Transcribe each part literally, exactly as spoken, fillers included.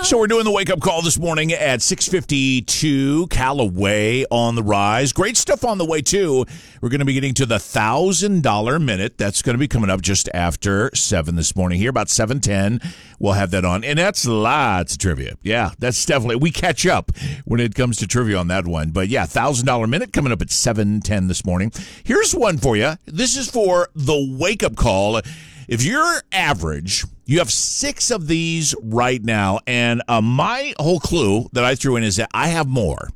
So we're doing the wake-up call this morning at six fifty-two. Callaway on the rise. Great stuff on the way, too. We're going to be getting to the one thousand dollars minute. That's going to be coming up just after seven this morning here, about seven ten. We'll have that on. And that's lots of trivia. Yeah, that's definitely, we catch up when it comes to trivia on that one. But yeah, one thousand dollars minute coming up at seven ten this morning. Here's one for you. This is for the wake-up call. If you're average, you have six of these right now, and uh, my whole clue that I threw in is that I have more.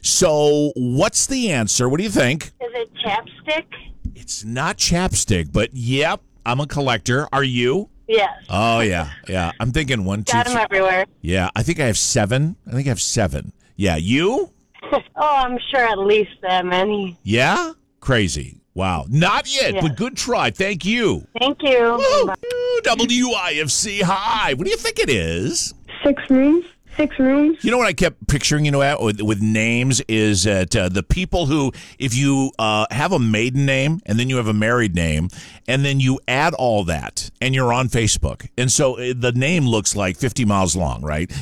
So what's the answer? What do you think? Is it chapstick? It's not chapstick, but yep, I'm a collector. Are you? Yes. Oh, yeah, yeah. I'm thinking one, two, Got them three. everywhere. Yeah, I think I have seven. I think I have seven. Yeah, you? Oh, I'm sure at least that many. Yeah? Crazy. Wow. Not yet, Yeah. but good try. Thank you. Thank you. Woo! W I F C, hi. What do you think it is? Six rooms. Six rooms. You know what I kept picturing, you know, at, with, with names is that uh, the people who, if you uh, have a maiden name and then you have a married name and then you add all that and you're on Facebook. And so uh, the name looks like fifty miles long, right?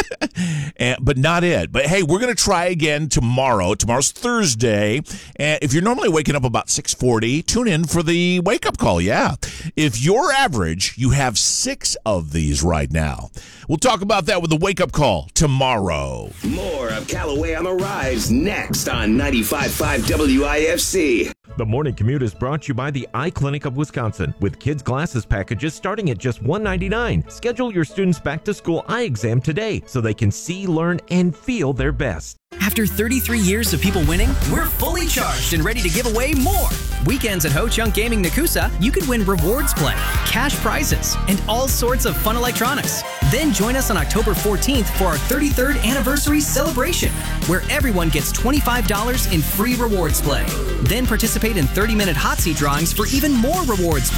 and, but not it. But hey, we're going to try again tomorrow. Tomorrow's Thursday. And if you're normally waking up about six forty, tune in for the wake-up call. Yeah. If you're average, you have six of these right now. We'll talk about that with the wake-up call tomorrow. More of Callaway on the Rise next on ninety-five point five W I F C. The morning commute is brought to you by the Eye Clinic of Wisconsin with kids' glasses packages starting at just one dollar and ninety-nine cents. Schedule your students' back-to-school eye exam today so they can see, learn, and feel their best. After thirty-three years of people winning, we're fully charged and ready to give away more. Weekends at Ho Chunk Gaming Nakusa, you could win rewards play, cash prizes, and all sorts of fun electronics. Then join us on October fourteenth for our thirty-third anniversary celebration, where everyone gets twenty-five dollars in free rewards play. Then participate in thirty-minute hot seat drawings for even more rewards play.